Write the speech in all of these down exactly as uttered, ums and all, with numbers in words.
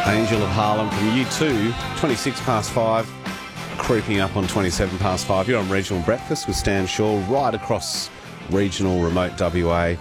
Angel of Harlem from U two, twenty-six past five, creeping up on twenty-seven past five. You're on Regional Breakfast with Stan Shaw, right across regional remote W A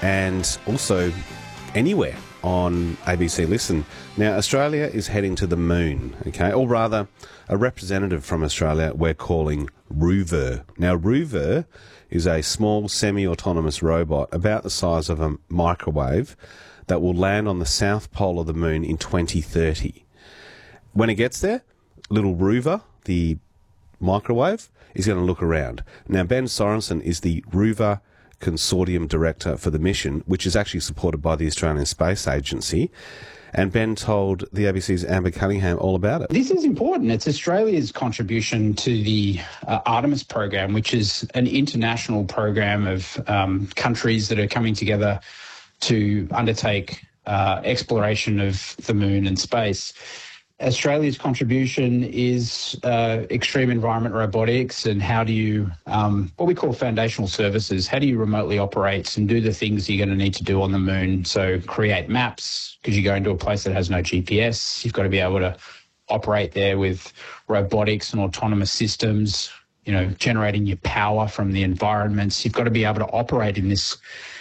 and also anywhere on A B C Listen. Now, Australia is heading to the moon, okay? Or rather, a representative from Australia we're calling Rover. Now, Rover is a small semi-autonomous robot about the size of a microwave that will land on the south pole of the moon in twenty thirty. When it gets there, little Rover, the microwave, is going to look around. Now, Ben Sorensen is the Rover Consortium Director for the mission, which is actually supported by the Australian Space Agency. And Ben told the A B C's Amber Cunningham all about it. This is important. It's Australia's contribution to the uh, Artemis program, which is an international program of um, countries that are coming together to undertake uh, exploration of the moon and space. Australia's contribution is uh, extreme environment robotics and how do you, um, what we call foundational services, how do you remotely operate and do the things you're going to need to do on the moon? So create maps, because you go into a place that has no G P S. You've got to be able to operate there with robotics and autonomous systems, you know, generating your power from the environments. You've got to be able to operate in this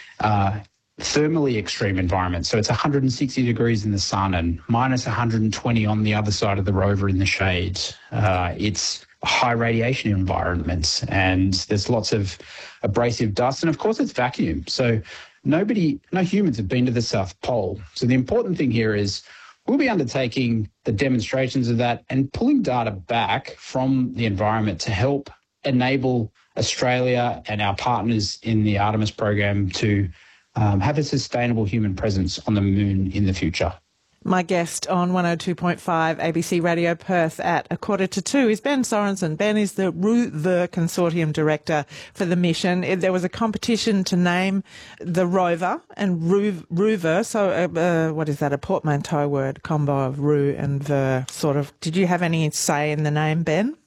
uh thermally extreme environment. So it's one hundred sixty degrees in the sun and minus one hundred twenty on the other side of the rover in the shade. Uh, it's high radiation environments and there's lots of abrasive dust. And of course it's vacuum. So nobody, no humans have been to the South Pole. So the important thing here is we'll be undertaking the demonstrations of that and pulling data back from the environment to help enable Australia and our partners in the Artemis program to Um, have a sustainable human presence on the moon in the future. My guest on one oh two point five A B C Radio Perth at a quarter to two is Ben Sorensen. Ben is the Rover Consortium Director for the mission. There was a competition to name the rover and Rover, so uh, uh, what is that, a portmanteau word, combo of Ru and Ver, sort of. Did you have any say in the name, Ben?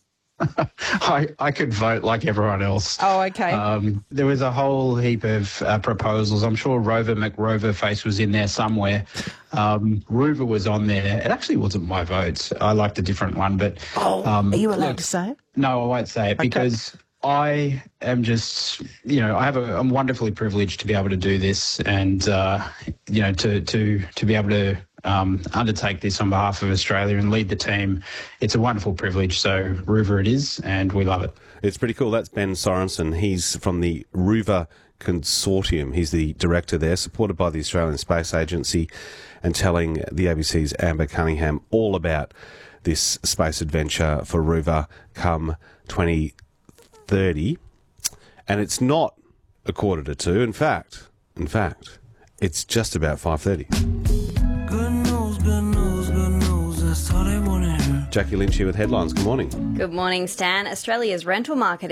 I, I could vote like everyone else. Oh, okay. Um, there was a whole heap of uh, proposals. I'm sure Rover McRoverface was in there somewhere. Um, Rover was on there. It actually wasn't my vote. I liked a different one. But oh, um, are you allowed look, to say it? No, I won't say it okay. because I am just, you know, I have a, I'm wonderfully privileged to be able to do this and, uh, you know, to, to, to be able to um, undertake this on behalf of Australia and lead the team. It's a wonderful privilege. So Rover it is, and we love it. It's pretty cool. That's Ben Sorensen. He's from the Rover Consortium. He's the director there, supported by the Australian Space Agency, and telling the A B C's Amber Cunningham all about this space adventure for Rover come twenty thirty. And it's not a quarter to two. In fact, in fact, it's just about five thirty. Good news, good news, good news. That's all they want to hear. Jackie Lynch here with headlines. Good morning. Good morning, Stan. Australia's rental market